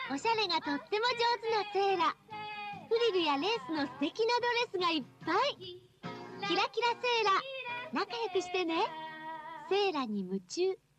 おしゃれがとっても上手なセーラ。フリルやレースの素敵なドレスがいっぱい。キラキラセーラ、仲良くしてね。セーラに夢中。